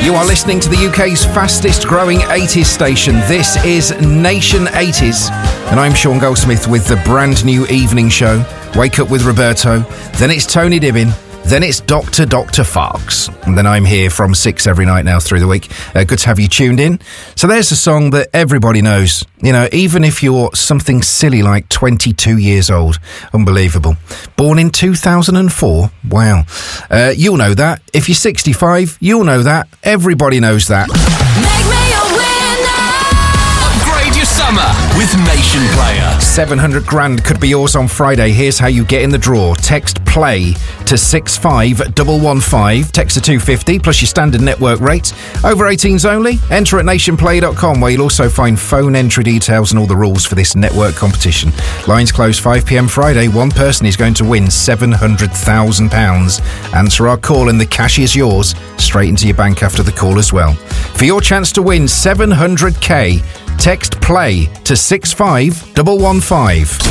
You are listening to the UK's fastest growing 80s station. This is Nation 80s. And I'm Sean Goldsmith with the brand new evening show, Wake Up with Roberto. Then it's Tony Dibbin. Then it's Dr. Farks. And then I'm here from 6 every night now through the week. Good to have you tuned in. So there's a song that everybody knows. You know, even if you're something silly like 22 years old. Unbelievable. Born in 2004. Wow. You'll know that. If you're 65, you'll know that. Everybody knows that. Make me a winner. Upgrade your summer with Nation Player. 700 grand could be yours on Friday. Here's how you get in the draw. Text PLAY to 65115. Text to 250 plus your standard network rate. Over 18s only. Enter at nationplay.com, where you'll also find phone entry details and all the rules for this network competition. Lines close 5 p.m. Friday. One person is going to win £700,000. Answer our call and the cash is yours straight into your bank after the call as well. For your chance to win 700k, text PLAY to 65115.